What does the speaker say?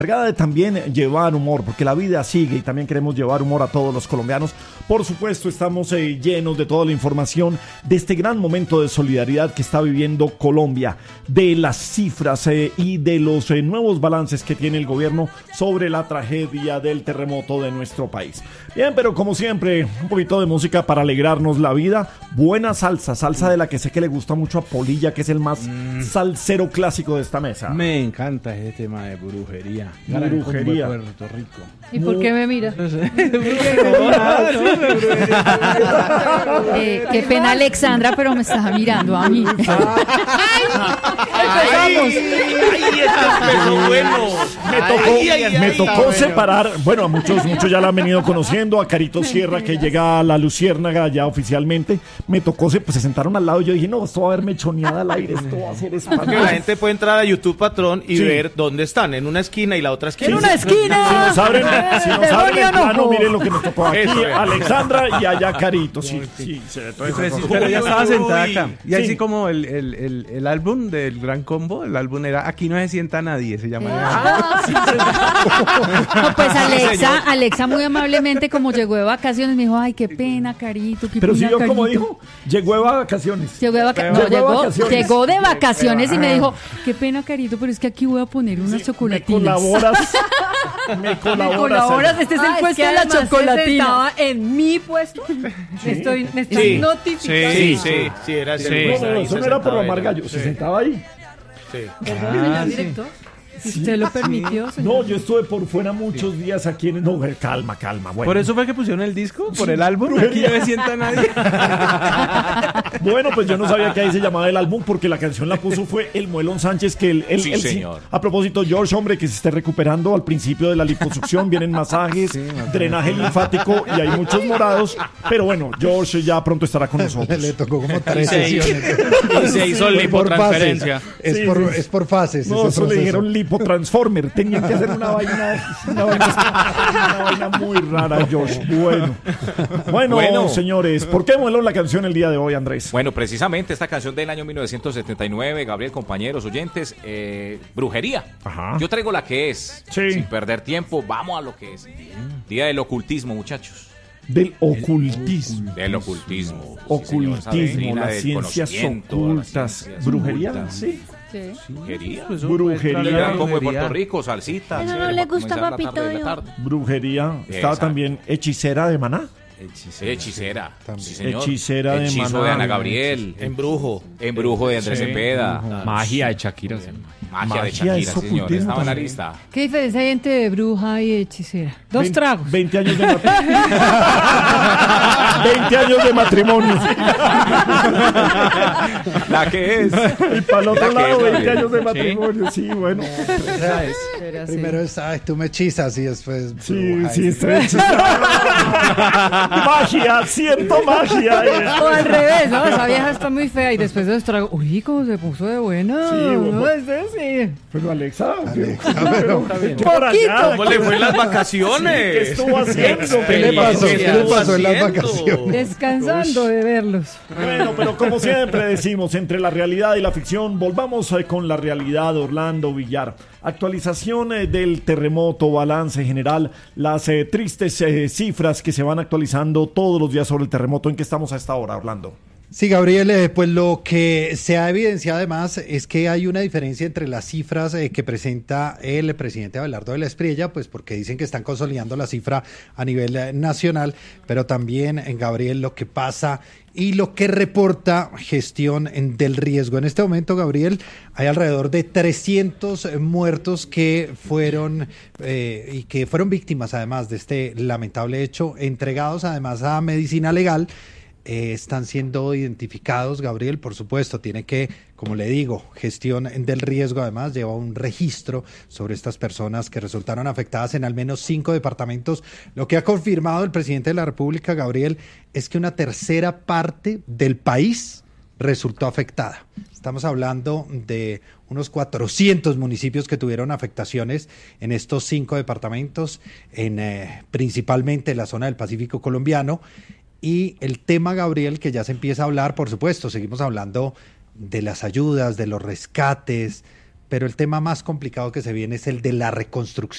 Encargada de también llevar humor, porque la vida sigue y también queremos llevar humor a todos los colombianos. Por supuesto, estamos llenos de toda la información de este gran momento de solidaridad que está viviendo Colombia, de las cifras y de los nuevos balances que tiene el gobierno sobre la tragedia del terremoto de nuestro país. Bien, pero como siempre, un poquito de música para alegrarnos la vida. Buena salsa de la que sé que le gusta mucho a Polilla, que es el más salsero clásico de esta mesa. Me encanta ese tema de brujería. Brujería. Puerto Rico. ¿Y por qué me mira? No sé. Qué pena, Alexandra, pero me estás mirando a mí. Me tocó separar, bueno, a muchos ya la han venido conociendo, a Carito Sierra, que llega a la Luciérnaga ya oficialmente. Me tocó, pues se sentaron al lado y yo dije, no, esto va a haber mechoneada al aire, esto va a ser espantoso. La gente puede entrar a YouTube, patrón, y ver dónde están, en una esquina y la otra esquina. ¡En una esquina! Si nos abren el plano, miren lo que nos tocó aquí, Eso es. Alexandra y allá Carito, sí, se ve todo eso. Pero ella estaba sentada acá. Y así como el álbum del Gran Combo, el álbum era Aquí no se sienta nadie, se llama. No, pues Alexa muy amablemente, como llegó de vacaciones, me dijo, ay, qué pena, Carito, qué Pero pena, si yo, Carito. como dijo, llegó de vacaciones. Llegó de vacaciones y me dijo, qué pena, Carito, pero es que aquí voy a poner unas chocolatinas. Me colaboras. Este es el puesto de la chocolatina. Estaba en mi puesto. Me estás notificando. Sí, era No, eso no era por la Margallo, se sentaba ahí. Director. Si usted lo permitió, señor. No, yo estuve por fuera muchos días aquí en... No, calma, bueno. ¿Por eso fue que pusieron el disco? ¿Por el álbum? Aquí no se sienta nadie. Bueno, pues yo no sabía que ahí se llamaba el álbum, porque la canción la puso fue el Muelón Sánchez, que él señor. A propósito, George, hombre, que se esté recuperando al principio de la liposucción, vienen masajes, drenaje linfático y hay muchos morados, pero bueno, George ya pronto estará con nosotros. Le tocó como 3 sesiones. Y se hizo lipotransferencia. Es por fases. No, eso le dijeron lipotransformer. Tenían que hacer una vaina muy rara, George. Bueno, señores, ¿por qué Muelón la canción el día de hoy, Andrés? Bueno, precisamente esta canción del año 1979, Gabriel, compañeros, oyentes, brujería. Ajá. Yo traigo la que es, Sí. sin perder tiempo, vamos a lo que es. Día del ocultismo, muchachos. Del ocultismo. Del ocultismo. Ocultismo, las ciencias ocultas. ¿Brujería? Sí. Brujería. Brujería. Como de Puerto Rico, salsita. Eso no chévere, le para gusta, comenzar la papito, tarde de la yo. tarde. Brujería. Estaba Exacto. también hechicera de Maná. Hechicera. Sí, señor. Hechicera de Hechizo Maná. de Ana Gabriel. Embrujo. Embrujo de Andrés Cepeda. Magia de Shakira. Magia de Magia Shakira, es señor. ocultismo Estaba en la también. lista. ¿Qué diferencia hay entre bruja y hechicera? 2 tragos. 20 años de matrimonio. 20 años de matrimonio. La que es. Y para el otro La que lado, es, 20 años de ¿sí? matrimonio. Sí, bueno. Primero es, ay, tú me hechizas y después... Sí, estoy hechizado. Magia, siento magia. O al revés, ¿no? Esa vieja está muy fea y después de los tragos, uy, cómo se puso de buena. Sí, No, sí. Pero Alexa, ¿Cómo le fue en las vacaciones? ¿Qué estuvo haciendo? ¿Qué le pasó en las vacaciones? Descansando de verlos. Bueno, pero como siempre decimos, entre la realidad y la ficción, volvamos con la realidad, Orlando Villar. Actualización del terremoto, balance general, las tristes cifras que se van actualizando todos los días sobre el terremoto. ¿En qué estamos a esta hora, Orlando? Sí, Gabriel, pues lo que se ha evidenciado además es que hay una diferencia entre las cifras que presenta el presidente Abelardo de la Espriella, pues porque dicen que están consolidando la cifra a nivel nacional, pero también, en Gabriel, lo que pasa y lo que reporta gestión del riesgo. En este momento, Gabriel, hay alrededor de 300 muertos que fueron y que fueron víctimas además de este lamentable hecho, entregados además a medicina legal. Están siendo identificados, Gabriel, por supuesto, tiene que, como le digo, gestión del riesgo, además lleva un registro sobre estas personas que resultaron afectadas en al menos 5 departamentos. Lo que ha confirmado el presidente de la República, Gabriel, es que una tercera parte del país resultó afectada. Estamos hablando de unos 400 municipios que tuvieron afectaciones en estos 5 departamentos, principalmente en la zona del Pacífico colombiano. Y el tema, Gabriel, que ya se empieza a hablar, por supuesto, seguimos hablando de las ayudas, de los rescates, pero el tema más complicado que se viene es el de la reconstrucción.